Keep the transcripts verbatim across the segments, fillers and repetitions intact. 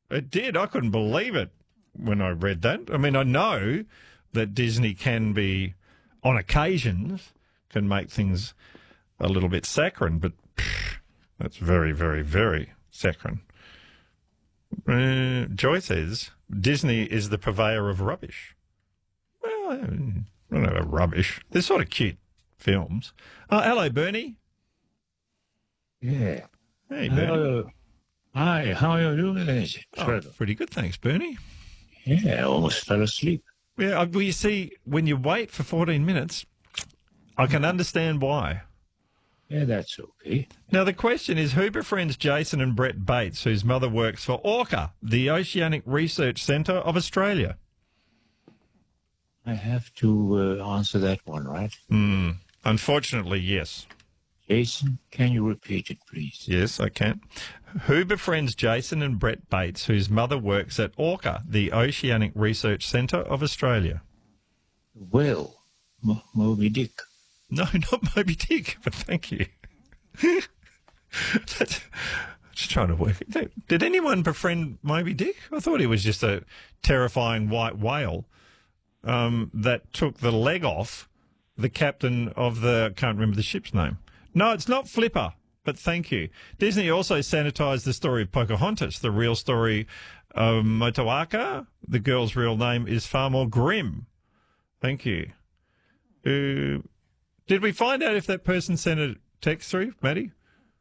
It did. I couldn't believe it when I read that. I mean, I know that Disney can be, on occasions, can make things a little bit saccharine, but pff, that's very, very, very saccharine. Uh, Joy says Disney is the purveyor of rubbish. Well, I don't know about rubbish. They're sort of cute films. Uh, hello, Bernie. Yeah. Hey, Bernie. Hello. Hi, how are you doing? Oh, pretty good, thanks, Bernie. Yeah, I almost fell asleep. Yeah, well, you see, when you wait for fourteen minutes, I can understand why. Yeah, that's okay. Now, the question is, who befriends Jason and Brett Bates, whose mother works for ORCA, the Oceanic Research Centre of Australia? I have to uh, answer that one, right? Hmm. Unfortunately, yes. Jason, can you repeat it, please? Yes, I can. Who befriends Jason and Brett Bates, whose mother works at ORCA, the Oceanic Research Centre of Australia? Well, Mo- Moby Dick. No, not Moby Dick, but thank you. That's, just trying to work it. Did anyone befriend Moby Dick? I thought he was just a terrifying white whale um, that took the leg off the captain of the, I can't remember the ship's name. No, it's not Flipper, but thank you. Disney also sanitised the story of Pocahontas. The real story of Motueka, the girl's real name, is far more grim. Thank you. Uh, did we find out if that person sent a text through, Maddie?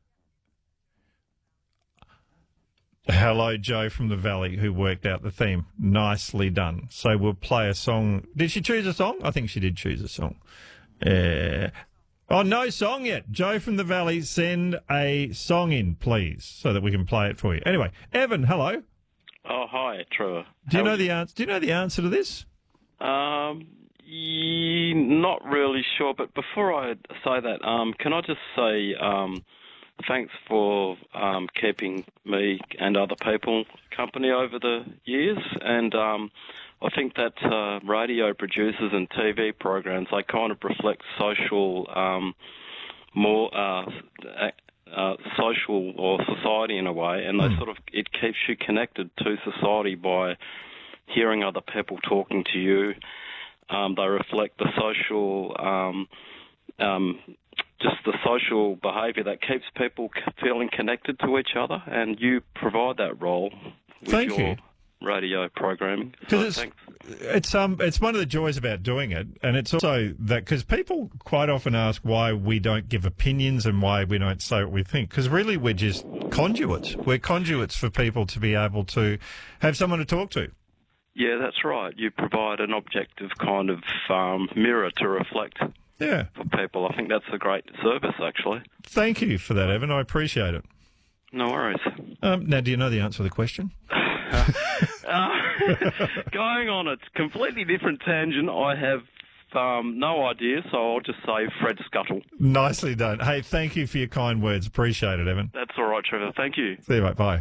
Hello, Joe from the Valley, who worked out the theme. Nicely done. So we'll play a song. Did she choose a song? I think she did choose a song. Uh, oh, no song yet. Joe from the Valley, send a song in, please, so that we can play it for you. Anyway, Evan, hello. Oh, hi, Trevor. Do you How know are the answer? Do you know the answer to this? Um, ye- not really sure, but before I say that, um, can I just say um, thanks for um, keeping me and other people company over the years, and um, I think that uh, radio producers and T V programs, they kind of reflect social, um, more uh, uh, social or society in a way, and they Mm. sort of, it keeps you connected to society by hearing other people talking to you. Um, they reflect the social, um, um, just the social behaviour that keeps people c- feeling connected to each other, and you provide that role with Thank your you. radio programming. Because So it's, thanks. it's um it's one of the joys about doing it, and it's also that because people quite often ask why we don't give opinions and why we don't say what we think, because really we're just conduits. We're conduits for people to be able to have someone to talk to. Yeah, that's right. You provide an objective kind of um, mirror to reflect Yeah. for people. I think that's a great service, actually. Thank you for that, Evan. I appreciate it. No worries. Um, now, do you know the answer to the question? Uh, going on a completely different tangent, I have um, no idea, so I'll just say Fred Scuttle. Nicely done. Hey, thank you for your kind words. Appreciate it, Evan. That's all right, Trevor. Thank you. See you, mate. Bye.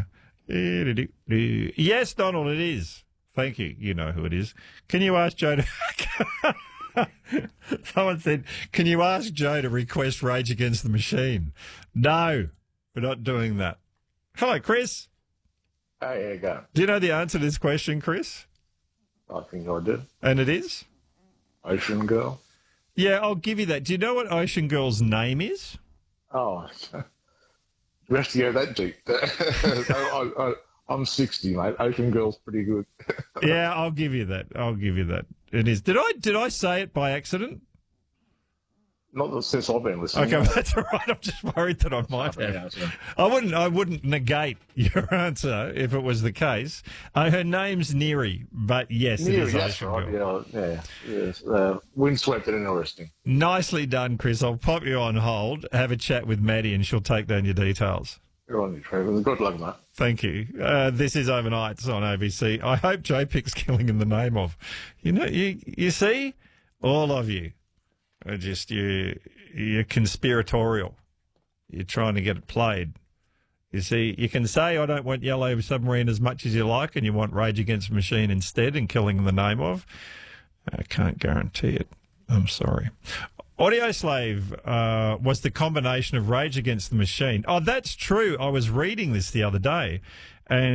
Yes, Donald, it is. Thank you. You know who it is. Can you ask Joe to... Someone said, can you ask Joe to request Rage Against the Machine? No, we're not doing that. Hello, Chris. Hey, how you going? Do you know the answer to this question, Chris? I think I did. And it is? Ocean Girl. Yeah, I'll give you that. Do you know what Ocean Girl's name is? Oh, we have to go that deep. I, I, I, I'm sixty, mate. Ocean Girl's pretty good. Yeah, I'll give you that. I'll give you that. It is. Did I did I say it by accident? Not that since I've been listening. Okay, that's all right. I'm just worried that I might have. I wouldn't. I wouldn't negate your answer if it was the case. Uh, her name's Neri, but yes, it Near, is that's Ocean right. Girl. Yeah, yeah. Yes. Uh, windswept and interesting. Nicely done, Chris. I'll pop you on hold. Have a chat with Maddie, and she'll take down your details. Good on you, Trevor. Good luck, mate. Thank you. Uh, this is Overnights on A B C. I hope Joe picks Killing in the Name of. You know, you you see, all of you are just you you're conspiratorial. You're trying to get it played. You see, you can say I don't want Yellow Submarine as much as you like, and you want Rage Against the Machine instead, and Killing in the Name of. I can't guarantee it. I'm sorry. Audio Slave uh, was the combination of Rage Against the Machine. Oh, that's true. I was reading this the other day, and